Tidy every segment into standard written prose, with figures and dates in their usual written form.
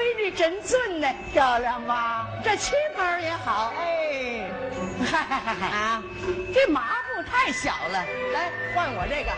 闺女真俊呢， 漂亮吧？ 这旗袍也好。 哎， 嗨啊，这麻布太小了，来换我这个。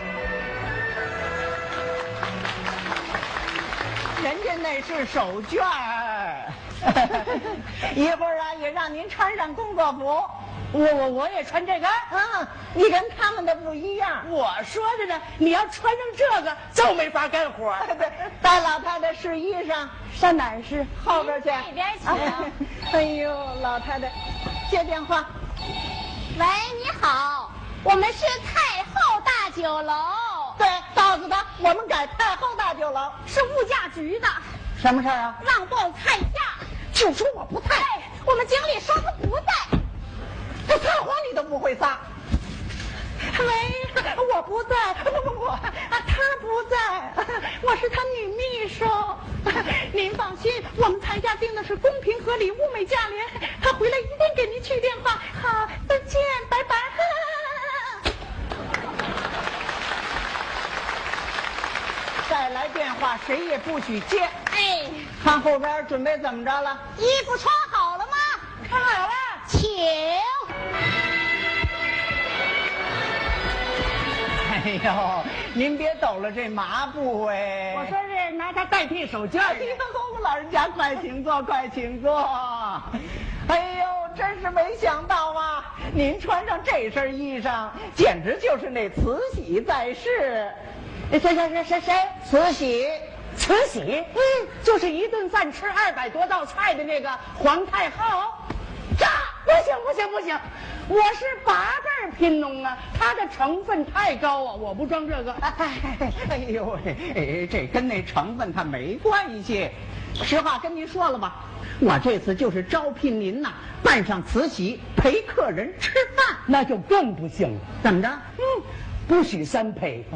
人家那是手绢儿，一会儿啊也让您穿上工作服。 我也穿这个。 你跟他们的不一样。 我说的呢，你要穿上这个就没法干活。 对，带老太太试衣裳， 上哪儿试？ 后边去。 那边去。 哎呦，老太太，接电话。 喂，你好，我们是太后大酒楼。 对，告诉他我们改太后大酒楼。 是物价局的。 什么事儿啊？ 让报菜价， 就说我不在。 我们经理说他不在。 这撒谎你都不会撒。喂，我不在，不，他不在，我是他女秘书。您放心，我们菜价定的是公平合理、物美价廉。他回来一定给您去电话。好，再见，拜拜。再来电话，谁也不许接。 哎， 看后边准备怎么着了？ 衣服穿好了吗？ 穿好了， 请。 哎呦，您别抖了这麻布哎！ 我说是拿它代替手绢。 哎呦，老人家快请坐，快请坐。哎呦，真是没想到啊！您穿上这身衣裳，简直就是那慈禧在世。 谁？ 慈禧， 慈禧？就是一顿饭吃200多道菜的那个皇太后。这不行，我是8辈贫农啊，它的成分太高啊，我不装这个。 哎呦喂，这跟那成分它没关系。实话跟您说了吧，我这次就是招聘您呐，扮上慈禧陪客人吃饭， 那就更不行了。 怎么着？ 不许3陪。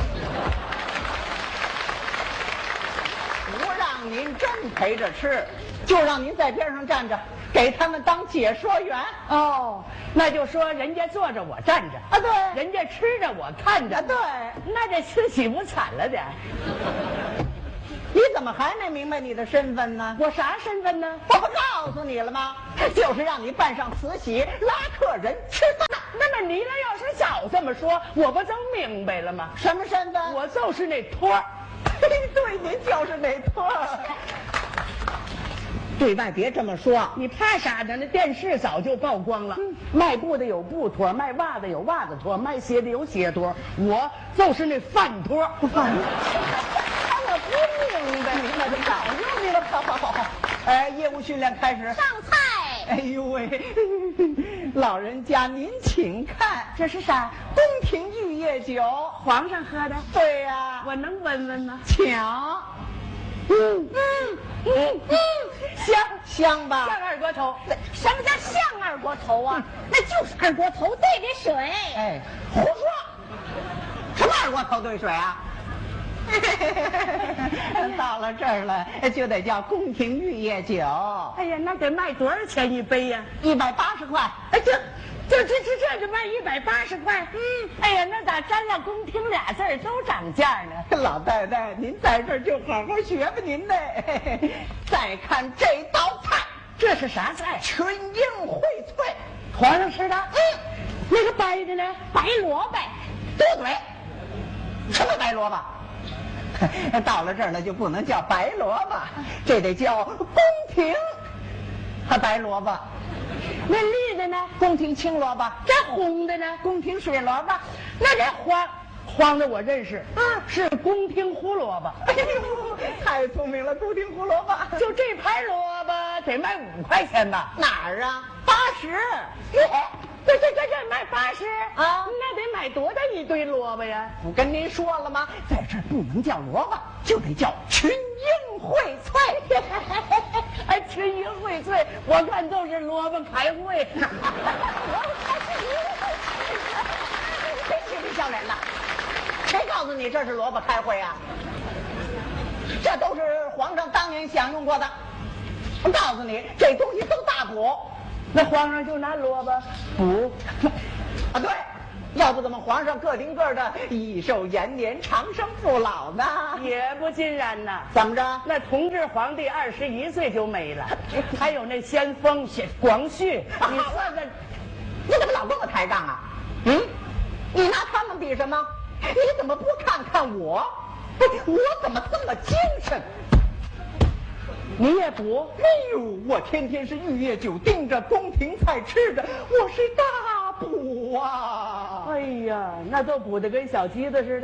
不让您真陪着吃，就让您在边上站着，给他们当解说员。 那就说人家坐着我站着啊，对， 人家吃着我看着。 对， 那这慈禧不惨了点？ 你怎么还没明白你的身份呢？ 我啥身份呢？ 我不告诉你了吗？就是让你扮上慈禧拉客人吃饭。 那么你要是早这么说，我不就明白了吗？ 什么身份？ 我就是那托儿。 对，您就是那托儿。对外别这么说， 你怕啥呢？那电视早就曝光了。卖布的有布托，卖袜子有袜子托，卖鞋的有鞋托，我就是那饭托。 饭托。我不明白，明白就早就明白。好。业务训练开始。 上菜。 哎呦喂，老人家您请看， 这是啥？ 宫廷玉液酒， 皇上喝的。 对呀， 我能闻闻吗？ 请。香吧？ 像二锅头。 什么叫像二锅头啊？那就是二锅头兑的水。 哎，胡说！什么二锅头兑水啊？到了这儿了，就得叫宫廷玉液酒。 哎呀，那得卖多少钱一杯呀 ？180块。 哎，这就卖180块。哎呀，那咋沾了宫廷俩字儿都涨价呢？ 老太太，您在这儿就好好学吧您的。再看这道菜， 这是啥菜？ 群英荟萃， 皇上吃的。那个白的呢？ 白萝卜。 多嘴。什么白萝卜？到了这儿呢，就不能叫白萝卜，这得叫宫廷白萝卜。 那绿的呢？ 宫廷青萝卜。 这红的呢？ 宫廷水萝卜。 那这黄的我认识，是宫廷胡萝卜。 哎呦，太聪明了，宫廷胡萝卜。 就这盘萝卜得卖5块钱吧？ 哪儿啊？80。 这卖80 啊？ 那得买多大一堆萝卜呀？ 我跟您说了吗？在这儿不能叫萝卜，就得叫群英荟萃。 哎，群英荟萃，我看都是萝卜开会。 别嬉皮笑脸了，谁告诉你这是萝卜开会啊？这都是皇上当年享用过的。我告诉你，这东西都大补。 那皇上就拿萝卜补啊？对， 要不怎么皇上个顶个的益寿延年、长生不老呢？ 也不尽然呐。 怎么着？ 那同治皇帝21岁就没了，还有那先锋广旭，你算算， 你怎么老跟我抬杠啊？嗯，你拿他们比什么？你怎么不看看我？我怎么这么精神？ 你也补？ 哎呦，我天天是玉液酒盯着，宫廷菜吃着，我是大补啊！ 哎呀，那都补得跟小鸡子似的。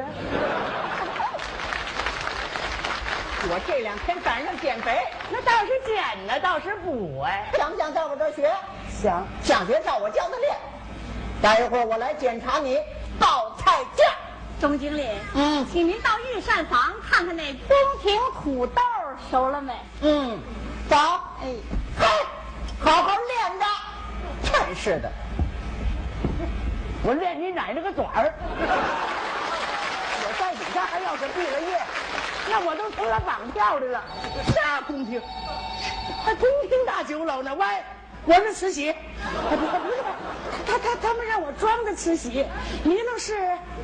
我这2天赶上减肥， 那倒是减呢，倒是补哎。 想不想在我这儿学？ 想学照我教的练。待一会儿我来检查你报菜价。 钟经理，请您到御膳房看看那宫廷土豆熟了没？ 走。 哎， 好好练着。真是的， 我练你奶奶个短儿！我在底下还要是毕了业，那我都成了绑票的了。啥宫廷？还宫廷大酒楼呢？喂，我是慈禧。不是，他们让我装着慈禧，你那是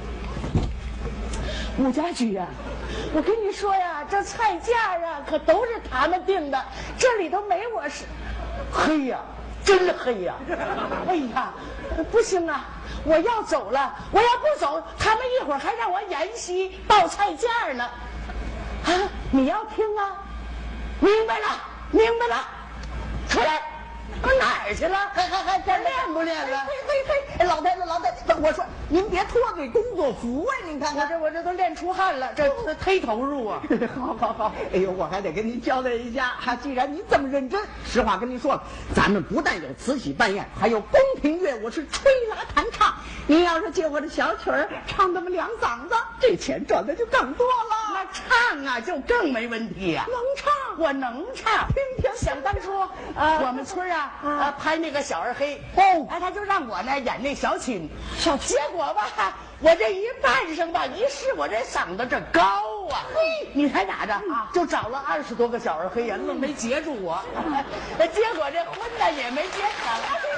武家驹呀。我跟你说呀，这菜价啊可都是他们定的，这里头没我是。黑呀，真黑呀！哎呀，不行啊，我要走了，我要不走，他们一会儿还让我沿袭报菜价呢。啊，你要听啊？明白了，明白了，出来。我哪儿去了？还练不练了？ 嘿，老太太，我说您别脱这工作服啊！您看看， 我这都练出汗了，这忒投入啊！ 好，哎呦，我还得跟您交代一下，既然您这么认真，实话跟您说了，咱们不但有慈禧扮演，还有宫廷乐舞是吹拉弹唱。您要是借我的小曲儿唱那么2嗓子，这钱赚的就更多了。 那唱啊，就更没问题呀。 能唱， 我能唱。想当初，我们村拍那个小二黑，他就让我呢演那小青，结果吧，我这一扮上吧，一试我这嗓子这高啊，你猜咋着？就找了20多个小二黑呀，愣没截住我，结果这婚呢也没结成。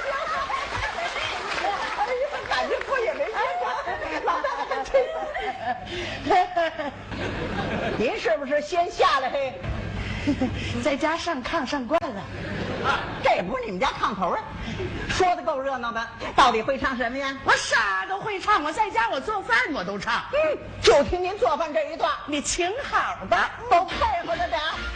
哎呀，感情婚也没结成，老太太，您是不是先下来嘿？ 在家上炕上惯了， 这不是你们家炕头啊？说的够热闹的，到底会唱什么呀？ 我啥都会唱，我在家我做饭我都唱。 就听您做饭这一段， 你请好吧， 都配合着点。